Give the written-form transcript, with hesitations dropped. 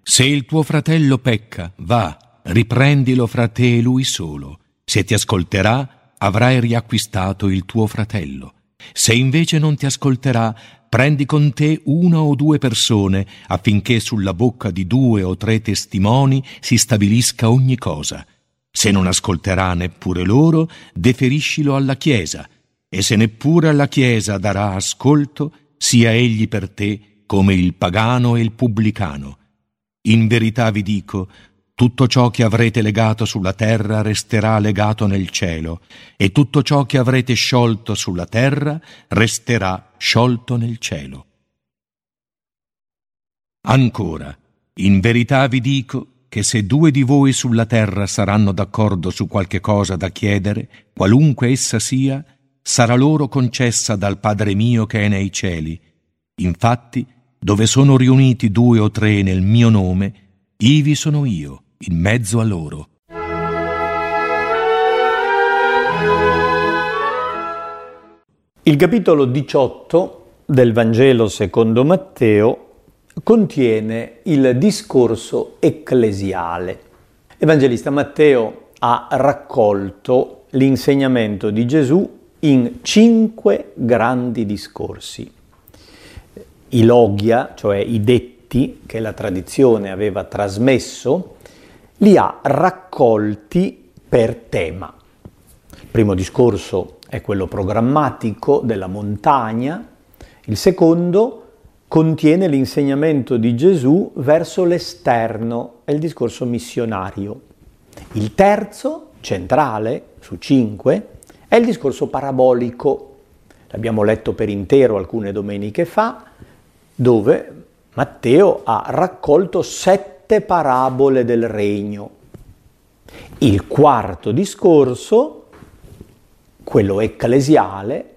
Se il tuo fratello pecca, va, riprendilo fra te e lui solo. Se ti ascolterà, avrai riacquistato il tuo fratello. Se invece non ti ascolterà, prendi con te una o due persone, affinché sulla bocca di 2 o 3 testimoni si stabilisca ogni cosa. Se non ascolterà neppure loro, deferiscilo alla Chiesa, e se neppure alla Chiesa darà ascolto, sia egli per te come il pagano e il pubblicano. In verità vi dico, tutto ciò che avrete legato sulla terra resterà legato nel cielo, e tutto ciò che avrete sciolto sulla terra resterà sciolto nel cielo. Ancora, in verità vi dico che se 2 di voi sulla terra saranno d'accordo su qualche cosa da chiedere, qualunque essa sia, sarà loro concessa dal Padre mio che è nei cieli. Infatti, dove sono riuniti 2 o 3 nel mio nome, ivi sono io, in mezzo a loro. Il capitolo 18 del Vangelo secondo Matteo contiene il discorso ecclesiale. L'Evangelista Matteo ha raccolto l'insegnamento di Gesù in 5 grandi discorsi. I logia, cioè i detti che la tradizione aveva trasmesso, li ha raccolti per tema. Il primo discorso è quello programmatico della montagna, il secondo contiene l'insegnamento di Gesù verso l'esterno, è il discorso missionario. Il terzo, centrale, su 5, è il discorso parabolico. L'abbiamo letto per intero alcune domeniche fa, dove Matteo ha raccolto 7 parabole del regno. Il quarto discorso, quello ecclesiale,